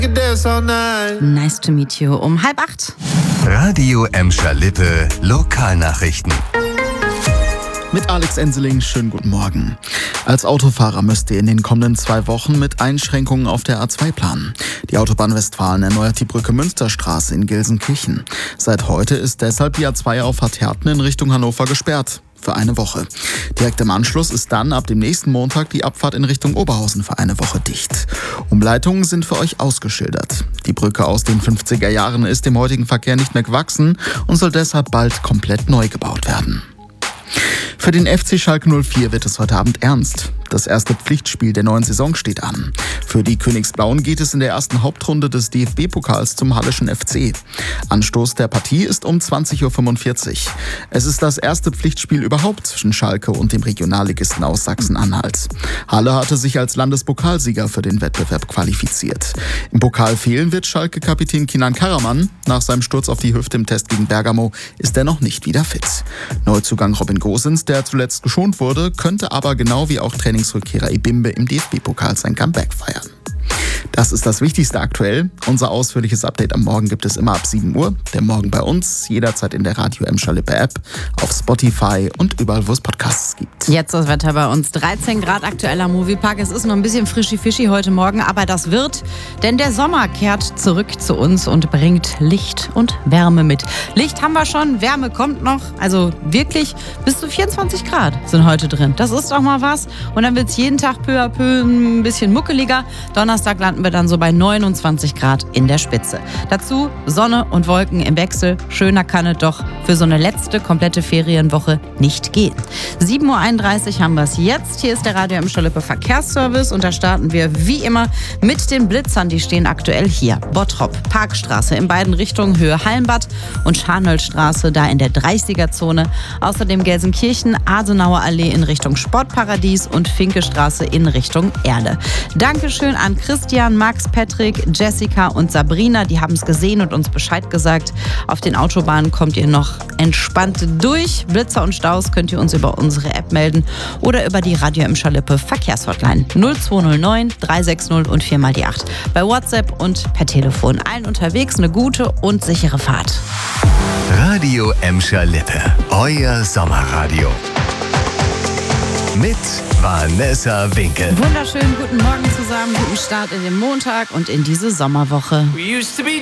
Nice to meet you. Um 7:30. Radio Emscher Lippe Lokalnachrichten. Mit Alex Enseling, schönen guten Morgen. Als Autofahrer müsst ihr in den kommenden 2 Wochen mit Einschränkungen auf der A2 planen. Die Autobahn Westfalen erneuert die Brücke Münsterstraße in Gelsenkirchen. Seit heute ist deshalb die A2-Auffahrt Herten in Richtung Hannover gesperrt. Für eine Woche. Direkt im Anschluss ist dann ab dem nächsten Montag die Abfahrt in Richtung Oberhausen für eine Woche dicht. Umleitungen sind für euch ausgeschildert. Die Brücke aus den 50er Jahren ist dem heutigen Verkehr nicht mehr gewachsen und soll deshalb bald komplett neu gebaut werden. Für den FC Schalke 04 wird es heute Abend ernst. Das erste Pflichtspiel der neuen Saison steht an. Für die Königsblauen geht es in der ersten Hauptrunde des DFB-Pokals zum Halleschen FC. Anstoß der Partie ist um 20:45 Uhr. Es ist das erste Pflichtspiel überhaupt zwischen Schalke und dem Regionalligisten aus Sachsen-Anhalt. Halle hatte sich als Landespokalsieger für den Wettbewerb qualifiziert. Im Pokal fehlen wird Schalke-Kapitän Kinan Karaman. Nach seinem Sturz auf die Hüfte im Test gegen Bergamo ist er noch nicht wieder fit. Neuzugang Robin Gosens, der zuletzt geschont wurde, könnte aber genau wie auch Trainingsrückkehrer Ebimbe im DFB-Pokal sein Comeback feiern. Das ist das Wichtigste aktuell. Unser ausführliches Update am Morgen gibt es immer ab 7 Uhr. Der Morgen bei uns, jederzeit in der Radio Emscher Lippe App, auf Spotify und überall, wo es Podcasts gibt. Jetzt das Wetter bei uns. 13 Grad aktueller Moviepark. Es ist noch ein bisschen fischi-fischi heute Morgen, aber das wird, denn der Sommer kehrt zurück zu uns und bringt Licht und Wärme mit. Licht haben wir schon, Wärme kommt noch. Also wirklich bis zu 24 Grad sind heute drin. Das ist doch mal was. Und dann wird es jeden Tag peu à peu ein bisschen muckeliger. Donnerstag landen wir dann so bei 29 Grad in der Spitze. Dazu Sonne und Wolken im Wechsel. Schöner kann es doch für so eine letzte komplette Ferienwoche nicht gehen. 7:31 Uhr haben wir es jetzt. Hier ist der Radio Emscher Lippe Verkehrsservice und da starten wir wie immer mit den Blitzern. Die stehen aktuell hier. Bottrop, Parkstraße in beiden Richtungen, Höhe Hallenbad und Scharnhölzstraße da in der 30er-Zone. Außerdem Gelsenkirchen, Adenauer Allee in Richtung Sportparadies und Finkestraße in Richtung Erle. Dankeschön an Christian, Max, Patrick, Jessica und Sabrina. Die haben es gesehen und uns Bescheid gesagt. Auf den Autobahnen kommt ihr noch entspannt durch. Blitzer und Staus könnt ihr uns über unsere App melden oder über die Radio Emscher Lippe Verkehrshotline 0209 360 und 4 die 8. Bei WhatsApp und per Telefon. Allen unterwegs eine gute und sichere Fahrt. Radio Emscher Lippe, euer Sommerradio. Mit Vanessa Winkel. Wunderschönen guten Morgen zusammen, guten Start in den Montag und in diese Sommerwoche.